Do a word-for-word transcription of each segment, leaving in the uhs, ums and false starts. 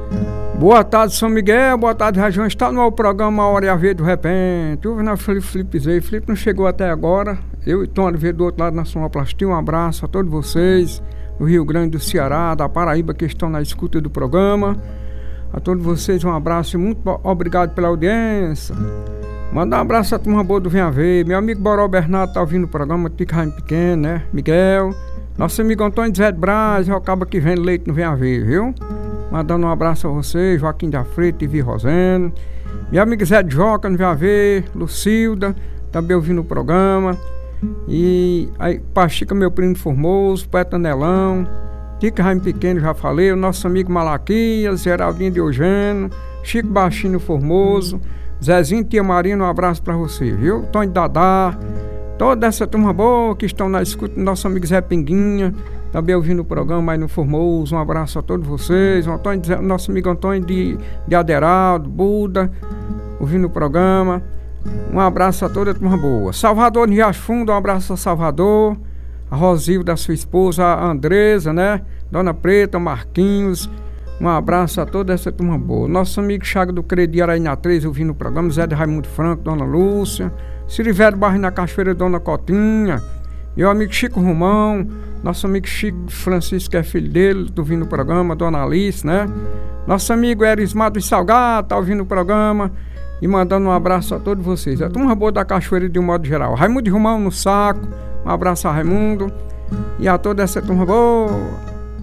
Boa tarde, São Miguel, boa tarde, região. Está no programa A Hora e a Ver do Repente. O Venal Felipe Felipe Zé. Felipe não chegou até agora. Eu e Tom Oliveira do outro lado na sonoplastia. Um abraço a todos vocês do Rio Grande do Ceará, da Paraíba, que estão na escuta do programa. A todos vocês um abraço e muito obrigado pela audiência. Manda um abraço à turma boa do Venha Ver. Meu amigo Boró Bernardo está ouvindo o programa, Tico Raim Pequeno, né? Miguel. Nosso amigo Antônio Zé de Braz, é o cabo que vende leite no Venha Ver, viu? Mandando um abraço a vocês, Joaquim da Freta e Vi Rosendo. Meu amigo Zé de Joca no Venha Ver, Lucilda, também ouvindo o programa. E aí, Pachica, meu primo Formoso, Poeta Nelão, Tico Raim Pequeno, já falei, o nosso amigo Malaquias, Geraldinho Diogeno, Chico Baixinho Formoso, Zezinho, Tia Marina, um abraço pra você, viu? Tony Dadá, toda essa turma boa que estão na escuta, nosso amigo Zé Pinguinha, também ouvindo o programa aí no Formoso, um abraço a todos vocês, o Antônio, nosso amigo Antônio de, de Aderaldo, Buda, ouvindo o programa, um abraço a toda a turma boa. Salvador de Riacho Fundo, um abraço a Salvador, a Rosilda, sua esposa, a Andresa, né, Dona Preta, Marquinhos, um abraço a toda essa turma boa. Nosso amigo Chaga do Credi Arainha três, ouvindo o programa, Zé de Raimundo Franco, Dona Lúcia, Sirivério Barro na Cachoeira, Dona Cotinha, meu amigo Chico Romão, nosso amigo Chico Francisco, que é filho dele, tá ouvindo o programa, Dona Alice, né? Nosso amigo Erismar dos Salgados, tá ouvindo o programa e mandando um abraço a todos vocês. A turma boa da Cachoeira de um modo geral. Raimundo Romão no saco, um abraço a Raimundo e a toda essa turma boa.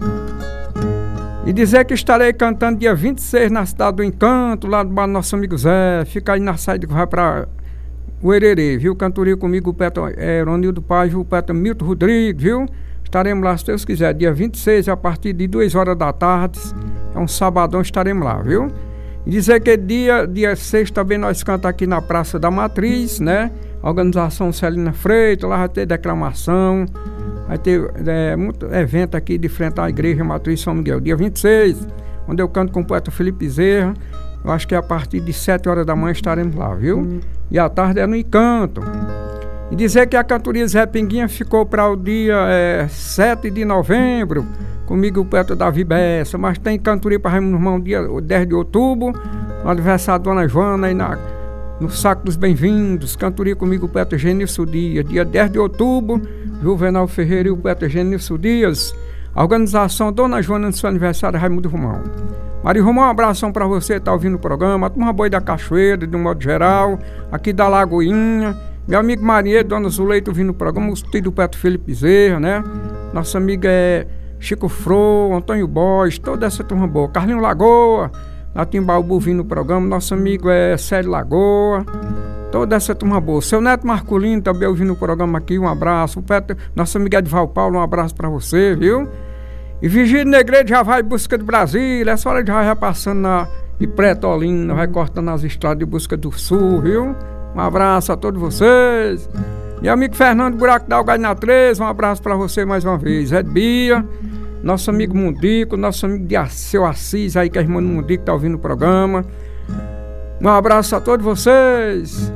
E dizer que estarei cantando dia vinte e seis na Cidade do Encanto, lá do bar do nosso amigo Zé. Fica aí na saída que vai pra o Hererê, viu? Cantoria comigo o Peto é, Ronildo Paz, o Peto Milton Rodrigues, viu? Estaremos lá, se Deus quiser, dia vinte e seis, a partir de duas horas da tarde. É um sabadão, estaremos lá, viu? E dizer que dia, dia seis também nós cantamos aqui na Praça da Matriz, né? Organização Celina Freitas, lá vai ter declamação, vai ter é, muito evento aqui de frente à Igreja Matriz São Miguel. Dia vinte e seis, onde eu canto com o poeta Felipe Zerra. Eu acho que a partir de sete horas da manhã estaremos lá, viu? Hum. E à tarde é no Encanto. E dizer que a cantoria Zé Pinguinha ficou para o dia é, sete de novembro, comigo o poeta Davi Bessa, mas tem cantoria para Raimundo Irmão dia dez de outubro, no aniversário da Dona Joana, aí na, no Saco dos Bem-vindos, cantoria comigo o poeta Genilson Dias, dia dez de outubro, Juvenal Ferreira e o poeta Genilson Dias, a organização Dona Joana no seu aniversário, Raimundo Romão. Mari Romão, um abração para você, tá ouvindo o programa, a turma boa da Cachoeira, de um modo geral, aqui da Lagoinha, meu amigo Marinheiro, Dona Zuleita ouvindo o programa, o tio do Petro Felipe Zerra, né? Nossa amiga é Chico Fro, Antônio Borges, toda essa turma boa. Carlinho Lagoa, lá Timbaúba ouvindo o programa, nosso amigo é Célio Lagoa, toda essa turma boa. Seu Neto Marculino também ouvindo o programa aqui, um abraço. O Petro, nosso amigo Edval Paulo, um abraço para você, viu? E Vigílio Negreiro já vai em busca de Brasília, essa hora já vai passando na de Pretolina, vai cortando as estradas de busca do sul, viu? Um abraço a todos vocês. Meu amigo Fernando Buraco da Algaina três, um abraço para você mais uma vez. Zé Bia, nosso amigo Mundico, nosso amigo de seu Assis aí, que é irmão do Mundico, tá ouvindo o programa. Um abraço a todos vocês.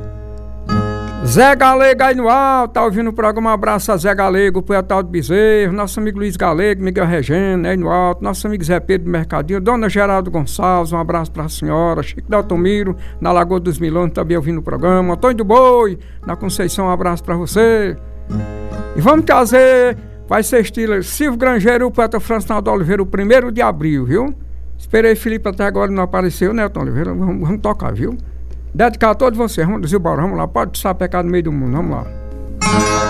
Zé Galego aí no alto, tá ouvindo o programa, um abraço a Zé Galego, o Poetal de Bezerro, nosso amigo Luiz Galego, Miguel Regena, aí no alto, nosso amigo Zé Pedro do Mercadinho, Dona Geraldo Gonçalves, um abraço pra senhora, Chico Daltomiro, na Lagoa dos Milões, também ouvindo o programa, Antônio do Boi, na Conceição, um abraço pra você. E vamos trazer, vai ser estilo Silvio Grangeiro, o Poeta Francisco Oliveira, o primeiro de abril, viu? Esperei Felipe até agora, não apareceu, né, Tom Oliveira? Vamos, vamos tocar, viu? Dedicar a todos vocês, vamos dizer, bora, vamos lá, pode sapecar no meio do mundo, vamos lá.